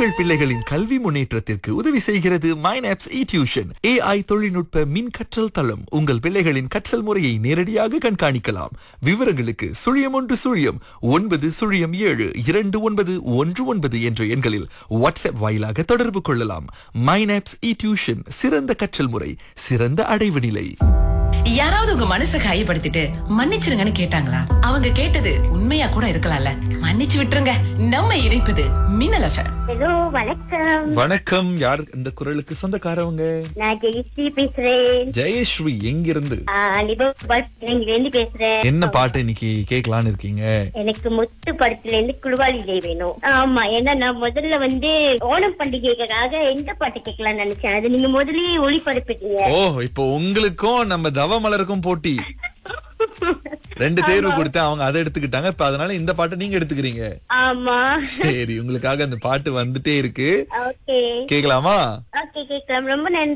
உங்கள் பிள்ளைகளின் கல்வி முன்னேற்றத்திற்கு உதவி செய்கிறது மைனாப்ஸ் டியூஷன். AI தொழில்நுட்ப மின் கற்றல் தளம். உங்கள் பிள்ளைகளின் கற்றல் முறையை நேரடியாக கண்காணிக்கலாம். விவரங்களுக்கு 0109072919 என்ற எண்களில் வாட்ஸ்அப் வாயிலாக தொடர்பு கொள்ளலாம். மைனாப்ஸ் டியூஷன், சிறந்த கற்றல் முறை, சிறந்த அடைவு நிலை. யாராவது உங்க மனசை காயப்படுத்திட்டு மன்னிச்சிருங்கன்னு கேட்டாங்களா? அவங்க கேட்டது உண்மையா கூட இருக்கலாம்ல. மன்னிச்சு விட்டுருங்க. நம்ம இணைப்பது மின்னல் FM. ஹலோ, வணக்கம். வணக்கம். யார் இந்த குரலுக்கு சொந்தக்காரவங்க? நான் ஜெயஸ்ரீ பேசுறேன். ஜெயஸ்ரீ எங்கிருந்து? இருந்து பேசுறேன். என்ன பாட்டு இன்னைக்கு கேட்கலான்னு இருக்கீங்க? எனக்கு முத்து படத்துல இருந்து குழுவாளிலே வேணும். ஆமா, ஏன்னா நான் முதல்ல ஓணம் பண்டிகைக்காக எந்த பாட்டு கேட்கலாம்னு நினைச்சேன். அது நீங்க முதல்லயே ஒளிபரப்பிட்டீங்க. ஓ, இப்போ உங்களுக்கும் நம்ம தவமலருக்கும் போட்டி. 2 தேர்வு கொடுத்து அவங்க அதை எடுத்துக்கிட்டாங்க. இப்ப அதனால இந்த பாட்டை நீங்க எடுத்துக்கிறீங்க. ஆமா, சரி, உங்களுக்காக அந்த பாட்டு வந்துட்டே இருக்கு. ஓகே கேக்கலாமா? ஓகே, கேட்கலாம். ரொம்ப நன்றி.